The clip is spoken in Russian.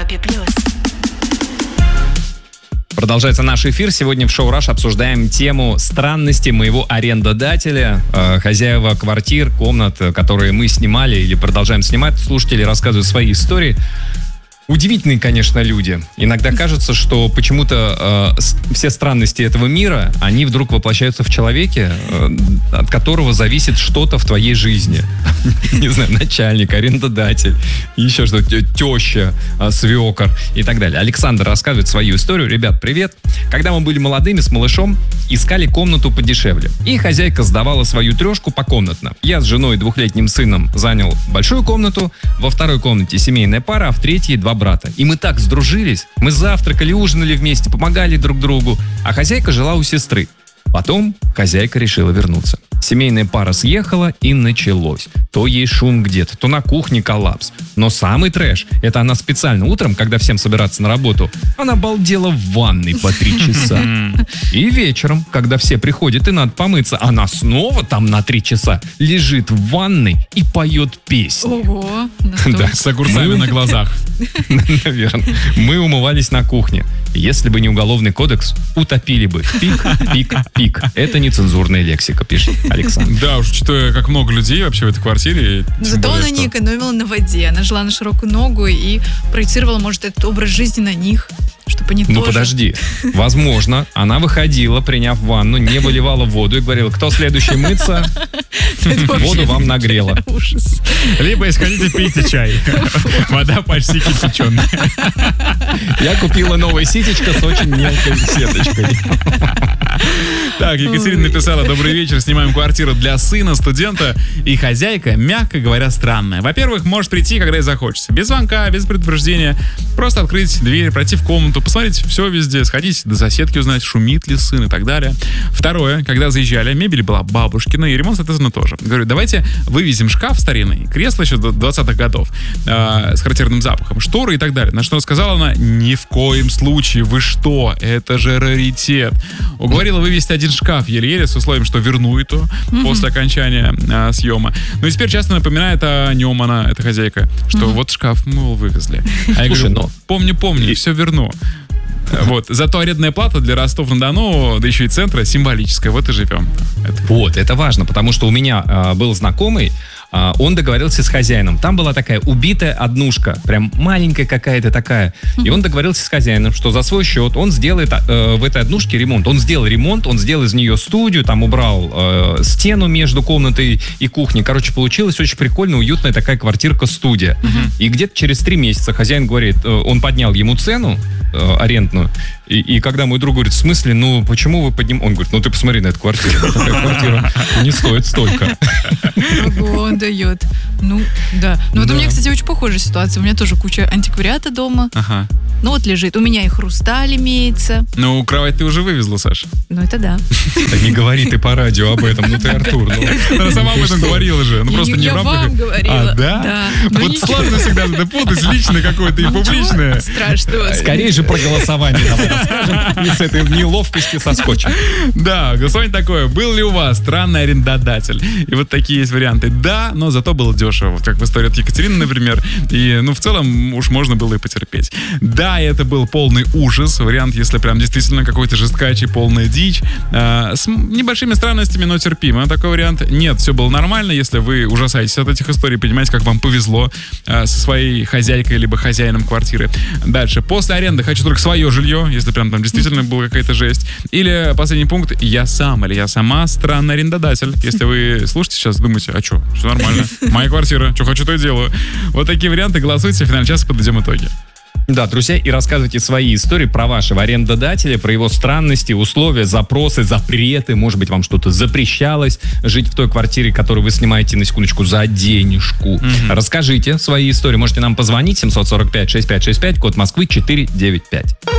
Европе+. Продолжается наш эфир. Сегодня в Шоу Rush обсуждаем тему странности моего арендодателя. Хозяева квартир, комнат, которые мы снимали или продолжаем снимать. Слушатели рассказывают свои истории. Удивительные, конечно, люди. Иногда кажется, что почему-то все странности этого мира, они вдруг воплощаются в человеке, от которого зависит что-то в твоей жизни. Не знаю, начальник, арендодатель, еще что-то, теща, свекор и так далее. Александр рассказывает свою историю. Ребят, привет. Когда мы были молодыми с малышом, искали комнату подешевле. И хозяйка сдавала свою трешку покомнатно. Я с женой и 2-летним сыном занял большую комнату, во второй комнате семейная пара, а в третьей 2 брата. И мы так сдружились. Мы завтракали, ужинали вместе, помогали друг другу. А хозяйка жила у сестры. Потом хозяйка решила вернуться. Семейная пара съехала, и началось. То ей шум где-то, то на кухне коллапс. Но самый трэш — это она специально утром, когда всем собираться на работу, она балдела в ванной по 3 часа. И вечером, когда все приходят и надо помыться, она снова там на 3 часа лежит в ванной и поет песни. Ого, да, с огурцами на глазах. Наверное. Мы умывались на кухне. Если бы не уголовный кодекс, утопили бы. Пик, пик, пик. Это нецензурная лексика, пишет Александр. Да, уж учитывая, как много людей вообще в этой квартире. Зато она не экономила на воде. Она жила на широкую ногу и проецировала, может, этот образ жизни на них. Чтобы они тоже... подожди. Возможно, она выходила, приняв ванну, не выливала воду и говорила: кто следующий мыться, воду вам нагрела. Ужас. Либо исходите, пейте чай. Вода почти кипяченая. Я купила новое ситечко с очень мелкой сеточкой. Так, Екатерина написала: добрый вечер, снимаем квартиру для сына, студента. И хозяйка, мягко говоря, странная. Во-первых, может прийти, когда ей захочется. Без звонка, без предупреждения. Просто открыть дверь, пройти в комнату, посмотреть все везде, сходить до соседки, узнать, шумит ли сын и так далее. Второе, когда заезжали, мебель была бабушкина, и ремонт, соответственно, тоже. Говорю, давайте вывезем шкаф старинный, кресло еще до 20-х годов с характерным запахом, шторы и так далее. На что сказала она: ни в коем случае, вы что, это же раритет. Уговорила вывезти один шкаф еле-еле с условием, что верну это после окончания съема. Но и теперь часто напоминает о нем она, эта хозяйка, что вот шкаф мы его вывезли. А я говорю, помню, все верну. Вот. Зато арендная плата для Ростов-на-Дону, да еще и центра, символическая. Вот и живем. Вот, это важно, потому что у меня был знакомый, он договорился с хозяином. Там была такая убитая однушка, прям маленькая какая-то такая. И он договорился с хозяином, что за свой счет он сделает в этой однушке ремонт. Он сделал ремонт, он сделал из нее студию, там убрал стену между комнатой и кухней. Короче, получилась очень прикольная, уютная такая квартирка-студия. И где-то через 3 месяца хозяин говорит, он поднял ему цену арендную. И когда мой друг говорит: в смысле, ну почему вы поднимаете? Он говорит: ну ты посмотри на эту квартиру. Такая квартира не стоит столько. Ого, он дает. Ну, да. Ну вот у меня, кстати, очень похожая ситуация. У меня тоже куча антиквариата дома. Ага. Ну вот лежит. У меня и хрусталь имеется. Ну, кровать ты уже вывезла, Саша. Ну это да. Так не говори ты по радио об этом. Ну ты, Артур. Она сама об этом говорила же. Ну просто не в рамках. Я вам говорила. А, да? Да. Вот сложно всегда путать личное какое-то и публичное. Страшного. Скорее же про голосование давай расскажем. И с этой неловкости соскочим. Да, голосование такое. Был ли у вас странный арендодатель? И вот такие есть варианты. Да, но зато было дешево. Вот как в истории от Екатерины, например. И, ну, в целом, уж можно было и потерпеть. Да, это был полный ужас. Вариант, если прям действительно какой-то жесткачий, полная дичь. С небольшими странностями, но терпимо. Такой вариант. Нет, все было нормально. Если вы ужасаетесь от этих историй, понимаете, как вам повезло со своей хозяйкой либо хозяином квартиры. Дальше. После аренды хочу только свое жилье, если прям там действительно была какая-то жесть. Или последний пункт: я сам или я сама странный арендодатель. Если вы слушаете сейчас, думаете: а что, все нормально, моя квартира, что хочу, то и делаю. Вот такие варианты. Голосуйте, в финальный час подведем итоги. Да, друзья, и рассказывайте свои истории про вашего арендодателя, про его странности, условия, запросы, запреты. Может быть, вам что-то запрещалось жить в той квартире, которую вы снимаете, на секундочку, за денежку. Расскажите свои истории. Можете нам позвонить 745-6565, код Москвы 495.